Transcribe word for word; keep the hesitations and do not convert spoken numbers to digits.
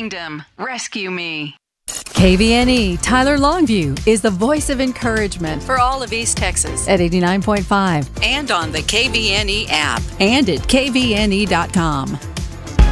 kingdom. Rescue me. K V N E Tyler Longview is the voice of encouragement for all of East Texas at eighty-nine point five and on the K V N E app and at K V N E dot com.